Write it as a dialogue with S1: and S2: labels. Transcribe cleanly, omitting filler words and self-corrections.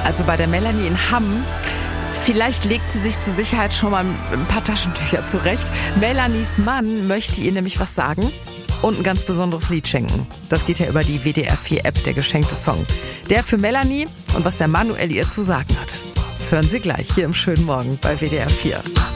S1: Also bei der Melanie in Hamm. Vielleicht legt sie sich zur Sicherheit schon mal ein paar Taschentücher zurecht. Melanies Mann möchte ihr nämlich was sagen und ein ganz besonderes Lied schenken. Das geht ja über die WDR4-App, der geschenkte Song. Der für Melanie und was der Manuel ihr zu sagen hat. Das hören Sie gleich hier im schönen Morgen bei WDR4.